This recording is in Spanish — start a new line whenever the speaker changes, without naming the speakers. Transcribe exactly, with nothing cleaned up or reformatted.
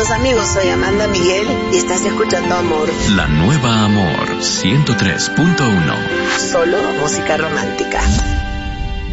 buenos amigos, soy Amanda Miguel y estás escuchando Amor.
La nueva Amor ciento tres punto uno.
Solo música romántica.